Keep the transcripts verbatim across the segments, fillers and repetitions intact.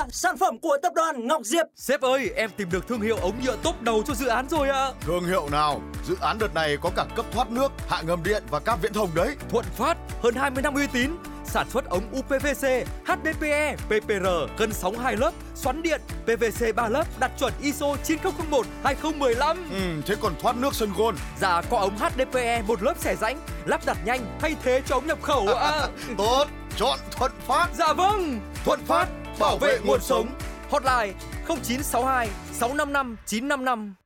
Camera, sản phẩm của tập đoàn Ngọc Diệp. Sếp ơi, em tìm được thương hiệu ống nhựa top đầu cho dự án rồi ạ. Thương hiệu nào? Dự án đợt này có cả cấp thoát nước, hạ ngầm điện và cáp viễn thông đấy. Thuận Phát, hơn hai mươi năm uy tín. Sản xuất ống u pê vê xê, hát đê pê e, pê pê rờ, cân sóng hai lớp, xoắn điện, pê vê xê ba lớp, đạt chuẩn i ét ô chín không không một hai không một lăm. Ừ, thế còn thoát nước sân gôn? Dạ, có ống hát đê pê e một lớp xẻ rãnh, lắp đặt nhanh, thay thế cho ống nhập khẩu ạ. À. Tốt, chọn Thuận Phát. Dạ vâng, Thuận Phát, bảo vệ nguồn sống. Hotline không chín sáu hai sáu năm năm chín năm năm.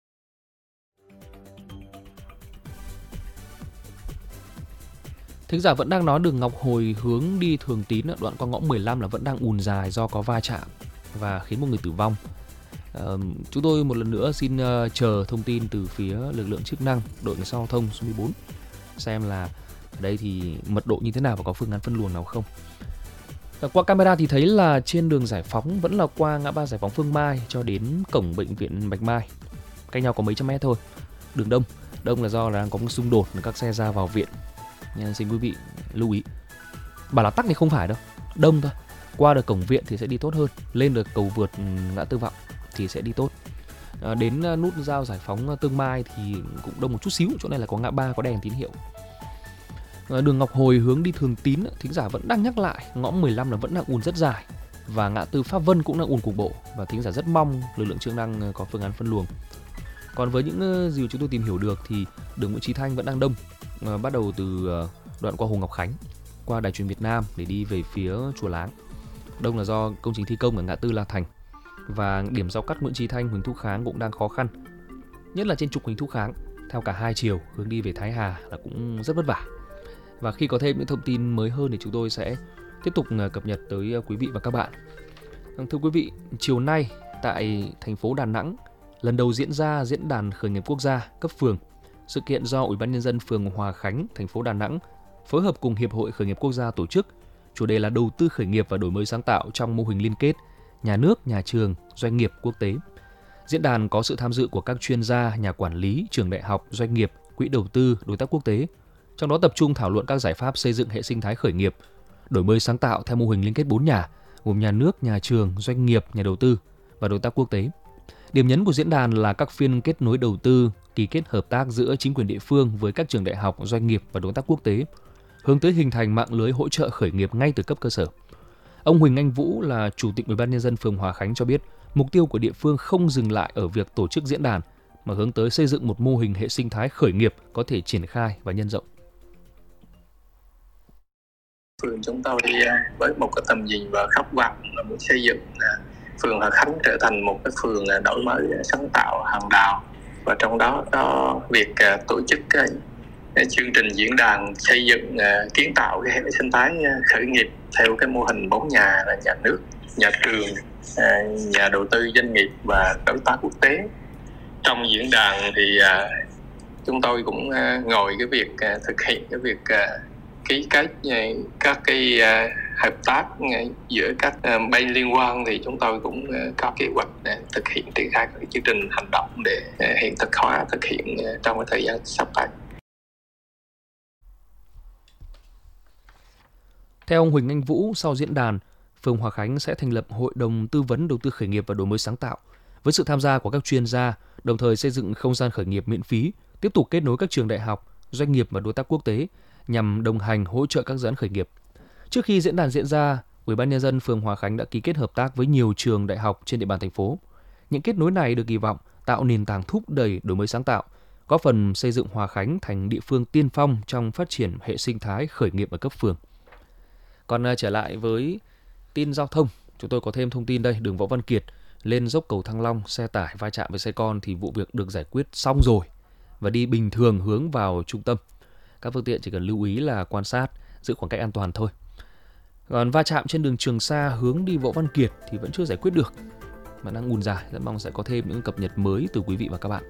Thính giả vẫn đang nói đường Ngọc Hồi hướng đi Thường Tín đoạn qua ngõ mười lăm là vẫn đang ùn dài do có va chạm và khiến một người tử vong. À, chúng tôi một lần nữa xin uh, chờ thông tin từ phía lực lượng chức năng, đội cảnh sát giao thông số mười bốn xem là ở đây thì mật độ như thế nào và có phương án phân luồng nào không. À, qua camera thì thấy là trên đường Giải Phóng vẫn là qua ngã ba Giải Phóng Phương Mai cho đến cổng bệnh viện Bạch Mai, cách nhau có mấy trăm mét thôi. Đường đông, đông là do là đang có một xung đột các xe ra vào viện. Nên xin quý vị lưu ý. Bảo là tắc thì không phải đâu, đông thôi. Qua được cổng viện thì sẽ đi tốt hơn, lên được cầu vượt ngã tư Vọng thì sẽ đi tốt. À, đến nút giao Giải Phóng Tương Mai thì cũng đông một chút xíu, chỗ này là có ngã ba có đèn tín hiệu. À, đường Ngọc Hồi hướng đi Thường Tín, thính giả vẫn đang nhắc lại, ngõ mười lăm là vẫn đang ùn rất dài và ngã tư Pháp Vân cũng đang ùn cục bộ và thính giả rất mong lực lượng chức năng có phương án phân luồng. Còn với những gì chúng tôi tìm hiểu được thì đường Nguyễn Chí Thanh vẫn đang đông. À, bắt đầu từ đoạn qua Hồ Ngọc Khánh qua Đài Truyền Việt Nam để đi về phía Chùa Láng. Đông là do công trình thi công ở ngã tư La Thành và điểm giao cắt Nguyễn Chí Thanh, Huỳnh Thúc Kháng cũng đang khó khăn, nhất là trên trục Huỳnh Thúc Kháng theo cả hai chiều hướng đi về Thái Hà là cũng rất vất vả. Và khi có thêm những thông tin mới hơn thì chúng tôi sẽ tiếp tục cập nhật tới quý vị và các bạn. Thưa quý vị, chiều nay tại thành phố Đà Nẵng lần đầu diễn ra diễn đàn khởi nghiệp quốc gia cấp phường. Sự kiện do Ủy ban nhân dân phường Hòa Khánh, thành phố Đà Nẵng phối hợp cùng Hiệp hội Khởi nghiệp Quốc gia tổ chức. Chủ đề là đầu tư khởi nghiệp và đổi mới sáng tạo trong mô hình liên kết nhà nước, nhà trường, doanh nghiệp quốc tế. Diễn đàn có sự tham dự của các chuyên gia, nhà quản lý, trường đại học, doanh nghiệp, quỹ đầu tư, đối tác quốc tế. Trong đó tập trung thảo luận các giải pháp xây dựng hệ sinh thái khởi nghiệp, đổi mới sáng tạo theo mô hình liên kết bốn nhà, gồm nhà nước, nhà trường, doanh nghiệp, nhà đầu tư và đối tác quốc tế. Điểm nhấn của diễn đàn là các phiên kết nối đầu tư, ký kết hợp tác giữa chính quyền địa phương với các trường đại học, doanh nghiệp và đối tác quốc tế, hướng tới hình thành mạng lưới hỗ trợ khởi nghiệp ngay từ cấp cơ sở. Ông Huỳnh Anh Vũ là Chủ tịch Ủy ban nhân dân phường Hòa Khánh cho biết, mục tiêu của địa phương không dừng lại ở việc tổ chức diễn đàn mà hướng tới xây dựng một mô hình hệ sinh thái khởi nghiệp có thể triển khai và nhân rộng. Phường chúng tôi với một cái tầm nhìn và khát vọng là muốn xây dựng phường Hòa Khánh trở thành một cái phường đổi mới sáng tạo hàng đầu, và trong đó có việc tổ chức cái chương trình diễn đàn xây dựng kiến tạo cái hệ sinh thái khởi nghiệp theo cái mô hình bốn nhà là nhà nước, nhà trường, nhà đầu tư, doanh nghiệp và đối tác quốc tế. Trong diễn đàn thì chúng tôi cũng ngồi cái việc thực hiện cái việc ký kết các cái hợp tác giữa các bên liên quan, thì chúng tôi cũng có kế hoạch thực hiện triển khai các chương trình hành động để hiện thực hóa thực hiện trong cái thời gian sắp tới. Theo ông Huỳnh Anh Vũ, sau diễn đàn, phường Hòa Khánh sẽ thành lập hội đồng tư vấn đầu tư khởi nghiệp và đổi mới sáng tạo với sự tham gia của các chuyên gia, đồng thời xây dựng không gian khởi nghiệp miễn phí, tiếp tục kết nối các trường đại học, doanh nghiệp và đối tác quốc tế nhằm đồng hành hỗ trợ các dự án khởi nghiệp. Trước khi diễn đàn diễn ra, Ủy ban nhân dân phường Hòa Khánh đã ký kết hợp tác với nhiều trường đại học trên địa bàn thành phố. Những kết nối này được kỳ vọng tạo nền tảng thúc đẩy đổi mới sáng tạo, góp phần xây dựng Hòa Khánh thành địa phương tiên phong trong phát triển hệ sinh thái khởi nghiệp ở cấp phường. Còn trở lại với tin giao thông, chúng tôi có thêm thông tin đây, đường Võ Văn Kiệt lên dốc cầu Thăng Long, xe tải va chạm với xe con thì vụ việc được giải quyết xong rồi và đi bình thường hướng vào trung tâm. Các phương tiện chỉ cần lưu ý là quan sát, giữ khoảng cách an toàn thôi. Còn va chạm trên đường Trường Sa hướng đi Võ Văn Kiệt thì vẫn chưa giải quyết được, mà đang ùn dài. Rất mong sẽ có thêm những cập nhật mới từ quý vị và các bạn.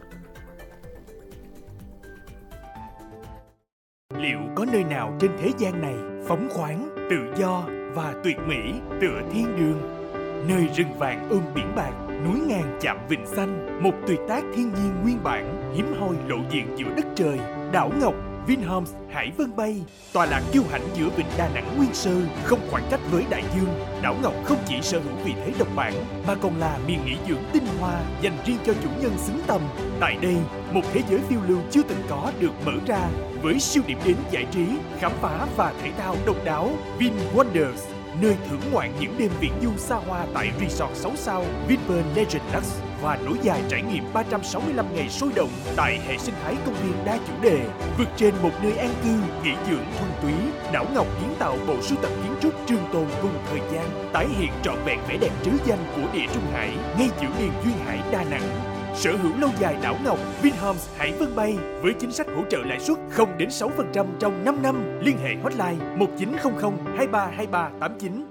Liệu có nơi nào trên thế gian này phóng khoáng, tự do và tuyệt mỹ tựa thiên đường? Nơi rừng vàng ôm biển bạc, núi ngàn chạm vịnh xanh, một tuyệt tác thiên nhiên nguyên bản hiếm hoi lộ diện giữa đất trời. Đảo Ngọc Vinhomes Hải Vân Bay, tọa lạc kiêu hãnh giữa vịnh Đà Nẵng nguyên sơ, không khoảng cách với đại dương. Đảo Ngọc không chỉ sở hữu vị thế độc bản mà còn là miền nghỉ dưỡng tinh hoa dành riêng cho chủ nhân xứng tầm. Tại đây, một thế giới phiêu lưu chưa từng có được mở ra với siêu điểm đến giải trí, khám phá và thể thao độc đáo. Vin Wonders, nơi thưởng ngoạn những đêm viễn du xa hoa tại resort sáu sao Vinpearl Legend Lux và nối dài trải nghiệm ba trăm sáu mươi lăm ngày sôi động tại hệ sinh thái công viên đa chủ đề. Vượt trên một nơi an cư, nghỉ dưỡng thuần túy, Đảo Ngọc kiến tạo bộ sưu tập kiến trúc trường tồn cùng thời gian, tái hiện trọn vẹn vẻ đẹp trứ danh của địa Trung Hải ngay giữa miền duyên hải Đà Nẵng. Sở hữu lâu dài Đảo Ngọc, Vinhomes Hải Vân Bay với chính sách hỗ trợ lãi suất không đến sáu phần trăm trong năm năm. Liên hệ hotline một chín không không hai ba hai ba tám chín.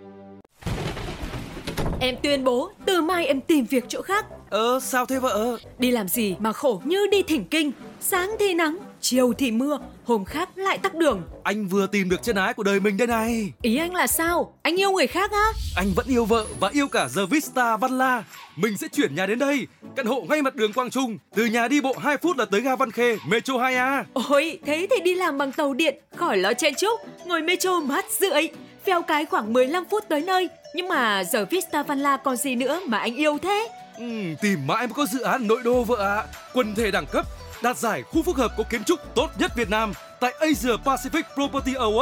Em tuyên bố từ mai em tìm việc chỗ khác. Ờ, sao thế vợ? Đi làm gì mà khổ như đi thỉnh kinh. Sáng thì nắng, chiều thì mưa, hôm khác lại tắc đường. Anh vừa tìm được chân ái của đời mình đây này. Ý anh là sao? Anh yêu người khác á? Anh vẫn yêu vợ và yêu cả The Vista Văn La. Mình sẽ chuyển nhà đến đây, căn hộ ngay mặt đường Quang Trung. Từ nhà đi bộ hai phút là tới ga Văn Khê, Metro hai A. Ôi, thế thì đi làm bằng tàu điện, khỏi lo chen chúc, ngồi metro mát rượi. Phèo cái khoảng mười lăm phút tới nơi. Nhưng mà giờ Vista Văn La còn gì nữa mà anh yêu thế? Ừ, tìm mãi mới có dự án nội đô vợ ạ. À. Quần thể đẳng cấp, đạt giải khu phức hợp có kiến trúc tốt nhất Việt Nam tại Asia Pacific Property Award.